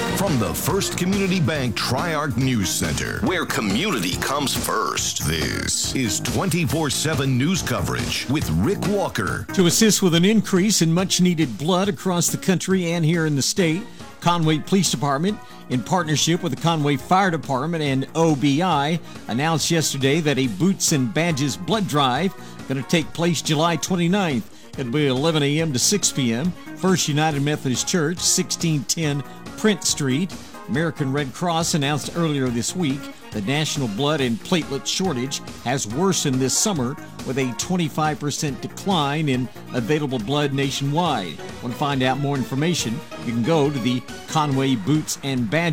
From the First Community Bank Tri-Arc News Center, where community comes first, this is 24/7 news coverage with Rick Walker. To assist with an increase in much-needed blood across the country and here in the state, Conway Police Department, in partnership with the Conway Fire Department and OBI, announced yesterday that a Boots and Badges blood drive going to take place July 29th. It'll be 11 a.m. to 6 p.m. First United Methodist Church, 1610 Print Street. American Red Cross announced earlier this week the national blood and platelet shortage has worsened this summer with a 25% decline in available blood nationwide. Want to find out more information? You can go to the Conway Boots and Badges